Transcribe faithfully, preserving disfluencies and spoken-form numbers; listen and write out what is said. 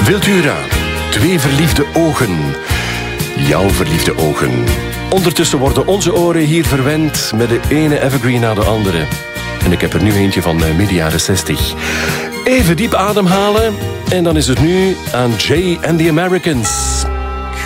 Wiltura, twee verliefde ogen. Jouw verliefde ogen. Ondertussen worden onze oren hier verwend met de ene evergreen na de andere. En ik heb er nu eentje van midden jaren zestig. Even diep ademhalen en dan is het nu aan Jay and the Americans.